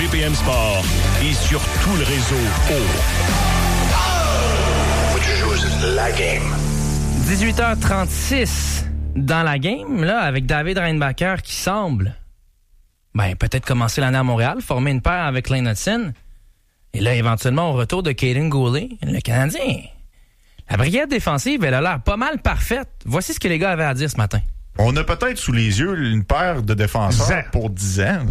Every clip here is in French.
BPM Sport et sur tout le réseau What you choose is la game. 18h36 dans la game, là, avec David Reinbacher qui semble peut-être commencer l'année à Montréal, former une paire avec Lane Hutson. Et là, éventuellement, au retour de Kaiden Guhle, le Canadien. La brigade défensive, elle a l'air pas mal parfaite. Voici ce que les gars avaient à dire ce matin. On a peut-être sous les yeux une paire de défenseurs pour 10 ans.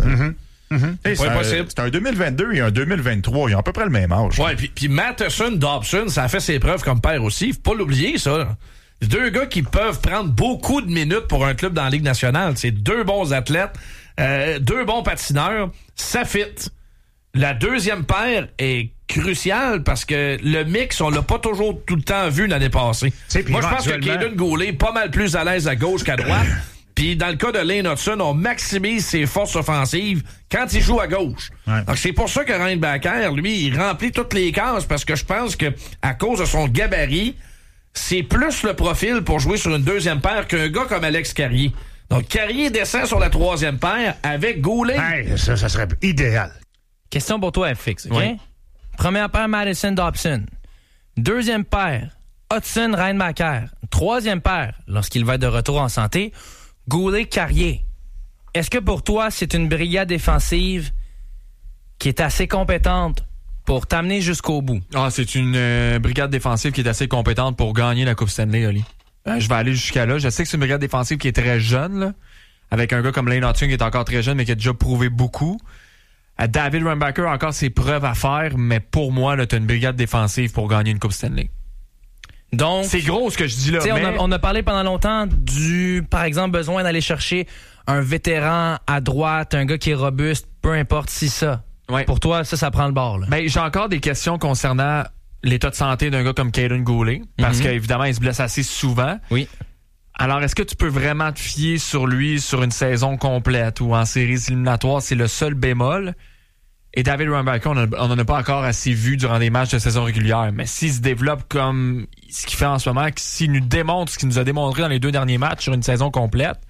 C'est un 2022 et un 2023. Ils ont à peu près le même âge. Ouais, puis Matheson, Dobson, ça a fait ses preuves comme père aussi. Faut pas l'oublier, ça. Deux gars qui peuvent prendre beaucoup de minutes pour un club dans la Ligue nationale. C'est deux bons athlètes, deux bons patineurs. Ça fit. La deuxième paire est cruciale parce que le mix, on l'a pas toujours tout le temps vu l'année passée. Moi, je pense que Kaiden Guhle est pas mal plus à l'aise à gauche qu'à droite. Puis dans le cas de Lane Hutson, on maximise ses forces offensives quand il joue à gauche. Ouais. Donc c'est pour ça que Reinbacher, lui, il remplit toutes les cases parce que je pense que à cause de son gabarit, c'est plus le profil pour jouer sur une deuxième paire qu'un gars comme Alex Carrier. Donc Carrier descend sur la troisième paire avec Guhle. Hey, ça serait idéal. Question pour toi, FX, OK? Oui. Première paire, Matheson, Dobson. Deuxième paire, Hutson, Reinbacher. Troisième paire, lorsqu'il va être de retour en santé, Guhle, Carrier. Est-ce que pour toi, c'est une brigade défensive qui est assez compétente pour t'amener jusqu'au bout? Ah, c'est une brigade défensive qui est assez compétente pour gagner la Coupe Stanley, Oli. Je vais aller jusqu'à là. Je sais que c'est une brigade défensive qui est très jeune, là, avec un gars comme Lane Hutson qui est encore très jeune, mais qui a déjà prouvé beaucoup. David Reinbacher a encore ses preuves à faire, mais pour moi, là, t'as une brigade défensive pour gagner une Coupe Stanley. Donc, c'est gros ce que je dis là. Mais... on a parlé pendant longtemps du, par exemple, besoin d'aller chercher un vétéran à droite, un gars qui est robuste, peu importe si ça. Ouais. Pour toi, ça prend le bord. Là. Ben, j'ai encore des questions concernant l'état de santé d'un gars comme Kaiden Guhle, parce qu'évidemment, il se blesse assez souvent. Oui. Alors, est-ce que tu peux vraiment te fier sur lui sur une saison complète ou en séries éliminatoires? C'est le seul bémol. Et David Reinbacher, on n'en a pas encore assez vu durant des matchs de saison régulière. Mais s'il se développe comme ce qu'il fait en ce moment, s'il nous démontre ce qu'il nous a démontré dans les 2 derniers matchs sur une saison complète,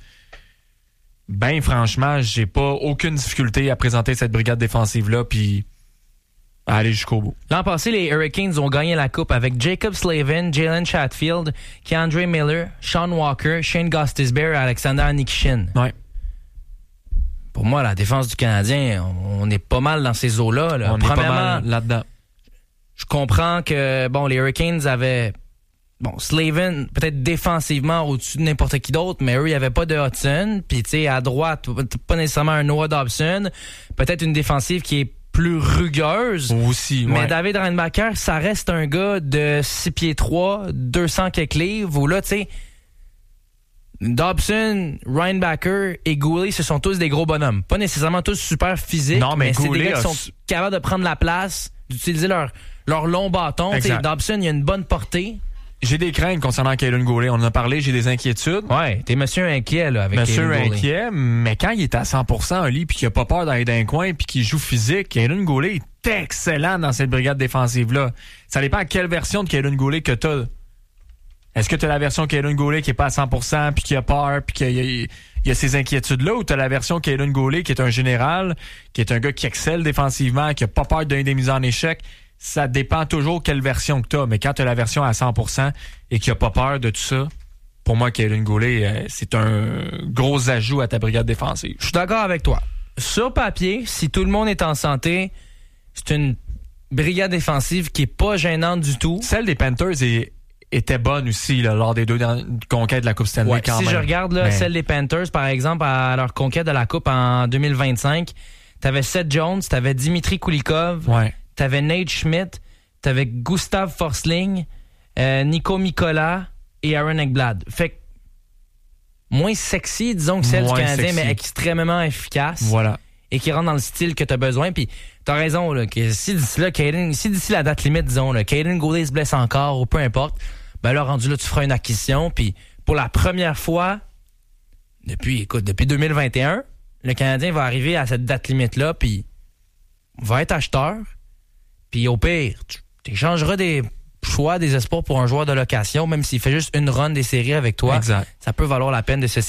ben franchement, j'ai pas aucune difficulté à présenter cette brigade défensive-là puis à aller jusqu'au bout. L'an passé, les Hurricanes ont gagné la Coupe avec Jacob Slavin, Jalen Chatfield, Keandre Miller, Sean Walker, Shane Gostisbehere et Alexander Nikishin. Ouais. Pour moi, la défense du Canadien, on est pas mal dans ces eaux-là. Là. On est pas mal là-dedans. Je comprends que les Hurricanes avaient Slavin, peut-être défensivement au-dessus de n'importe qui d'autre, mais eux, il n'y avait pas de Hutson. Puis, tu sais, à droite, pas nécessairement un Noah Dobson. Peut-être une défensive qui est plus rugueuse. Aussi, ouais. Mais David Reinbacher, ça reste un gars de 6 pieds 3, 200 quelques livres, où là, tu sais, Dobson, Reinbacher et Guhle, ce sont tous des gros bonhommes. Pas nécessairement tous super physiques, non, mais c'est des gars qui sont capables de prendre la place, d'utiliser leur long bâton. Dobson, il a une bonne portée. J'ai des craintes concernant Kaiden Guhle. On en a parlé, j'ai des inquiétudes. Ouais, t'es monsieur inquiet là avec Kaiden Guhle. Monsieur inquiet, mais quand il est à 100% Oli puis qu'il a pas peur d'aller dans un coin puis qu'il joue physique, Kaiden Guhle est excellent dans cette brigade défensive-là. Ça dépend à quelle version de Kaiden Guhle que t'as. Est-ce que t'as la version Kaiden Guhle qui est pas à 100% puis qui a peur puis qu'il y a ces inquiétudes-là, ou t'as la version Kaiden Guhle qui est un général, qui est un gars qui excelle défensivement, qui a pas peur de donner des mises en échec? Ça dépend toujours quelle version que t'as, mais quand t'as la version à 100% et qu'il a pas peur de tout ça, pour moi, Kaiden Guhle, c'est un gros ajout à ta brigade défensive. Je suis d'accord avec toi. Sur papier, si tout le monde est en santé, c'est une brigade défensive qui est pas gênante du tout. Celle des Panthers était bonne aussi là, lors des 2 conquêtes de la Coupe Stanley. Ouais, quand si même. je regarde celle des Panthers, par exemple, à leur conquête de la Coupe en 2025, t'avais Seth Jones, t'avais Dimitri Kulikov, t'avais Nate Schmidt, t'avais Gustav Forsling, Nico Mikola et Aaron Ekblad. Fait que moins sexy, disons, que celle du Canadien, mais extrêmement efficace. Voilà. Et qui rentre dans le style que t'as besoin. Puis t'as raison, là, que si d'ici la date limite, disons, Kaiden Guhle se blesse encore ou peu importe, ben là, rendu là, tu feras une acquisition. Puis pour la première fois, depuis 2021, le Canadien va arriver à cette date limite-là, puis va être acheteur. Puis au pire, tu échangeras des choix, des espoirs pour un joueur de location, même s'il fait juste une run des séries avec toi. Exact. Ça peut valoir la peine de se